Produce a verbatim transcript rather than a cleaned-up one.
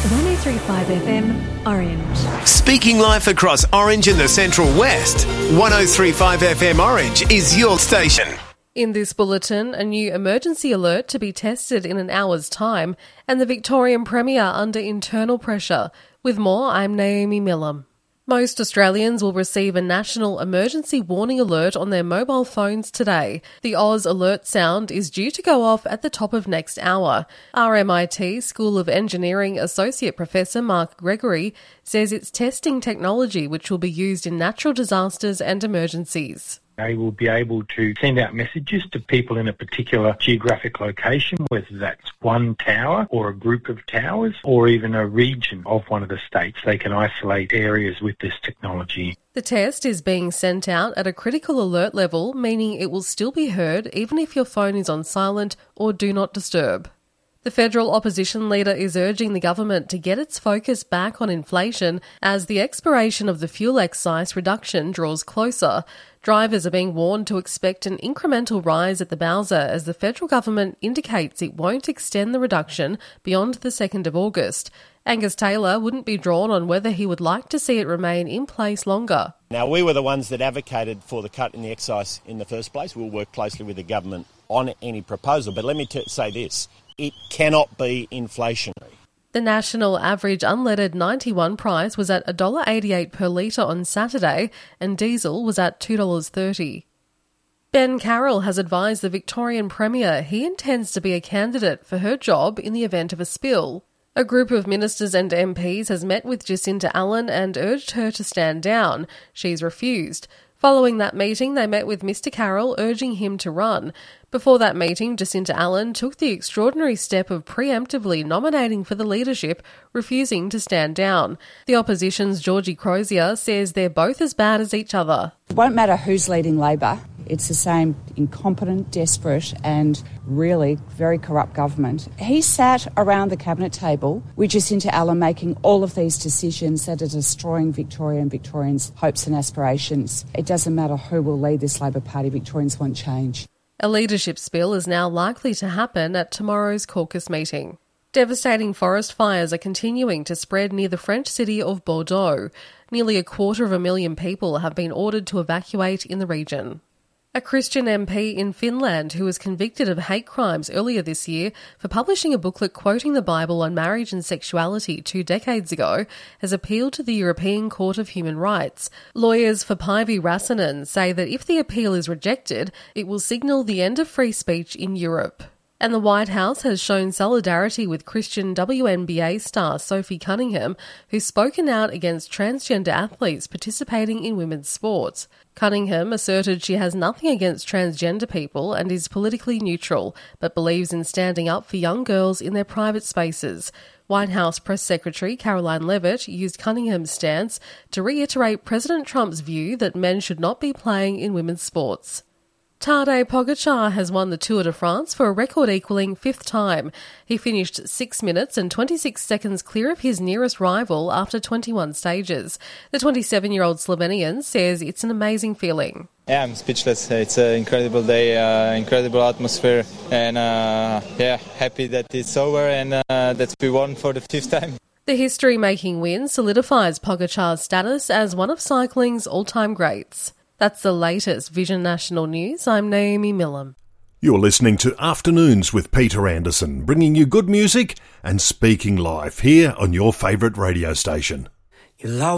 one oh three point five F M, Orange. Speaking life across Orange and the Central West, one oh three point five F M Orange is your station. In this bulletin, a new emergency alert to be tested in an hour's time, and the Victorian Premier under internal pressure. With more, I'm Naomi Millam. Most Australians will receive a national emergency warning alert on their mobile phones today. The Oz alert sound is due to go off at the top of next hour. R M I T School of Engineering Associate Professor Mark Gregory says it's testing technology which will be used in natural disasters and emergencies. They will be able to send out messages to people in a particular geographic location, whether that's one tower or a group of towers or even a region of one of the states. They can isolate areas with this technology. The test is being sent out at a critical alert level, meaning it will still be heard even if your phone is on silent or do not disturb. The federal opposition leader is urging the government to get its focus back on inflation as the expiration of the fuel excise reduction draws closer. Drivers are being warned to expect an incremental rise at the Bowser as the federal government indicates it won't extend the reduction beyond the second of August. Angus Taylor wouldn't be drawn on whether he would like to see it remain in place longer. Now, we were the ones that advocated for the cut in the excise in the first place. We'll work closely with the government on any proposal. But let me t- say this. It cannot be inflationary. The national average unleaded ninety-one price was at one dollar eighty-eight per litre on Saturday and diesel was at two dollars thirty. Ben Carroll has advised the Victorian Premier he intends to be a candidate for her job in the event of a spill. A group of ministers and M Ps has met with Jacinta Allen and urged her to stand down. She's refused. Following that meeting, they met with Mister Carroll, urging him to run. Before that meeting, Jacinta Allen took the extraordinary step of preemptively nominating for the leadership, refusing to stand down. The opposition's Georgie Crozier says they're both as bad as each other. It won't matter who's leading Labor. It's the same incompetent, desperate and really very corrupt government. He sat around the cabinet table with Jacinta Allen making all of these decisions that are destroying Victoria and Victorians' hopes and aspirations. It doesn't matter who will lead this Labor Party, Victorians want change. A leadership spill is now likely to happen at tomorrow's caucus meeting. Devastating forest fires are continuing to spread near the French city of Bordeaux. Nearly a quarter of a million people have been ordered to evacuate in the region. A Christian M P in Finland who was convicted of hate crimes earlier this year for publishing a booklet quoting the Bible on marriage and sexuality two decades ago has appealed to the European Court of Human Rights. Lawyers for Päivi Räsänen say that if the appeal is rejected, it will signal the end of free speech in Europe. And the White House has shown solidarity with Christian W N B A star Sophie Cunningham, who's spoken out against transgender athletes participating in women's sports. Cunningham asserted she has nothing against transgender people and is politically neutral, but believes in standing up for young girls in their private spaces. White House Press Secretary Caroline Leavitt used Cunningham's stance to reiterate President Trump's view that men should not be playing in women's sports. Tadej Pogačar has won the Tour de France for a record-equalling fifth time. He finished six minutes and twenty-six seconds clear of his nearest rival after twenty-one stages. The twenty-seven-year-old Slovenian says it's an amazing feeling. Yeah, I'm speechless. It's an incredible day, uh, incredible atmosphere, and uh, yeah, happy that it's over and uh, that we won for the fifth time. The history-making win solidifies Pogačar's status as one of cycling's all-time greats. That's the latest Vision National News. I'm Naomi Millam. You're listening to Afternoons with Peter Anderson, bringing you good music and speaking live here on your favourite radio station. You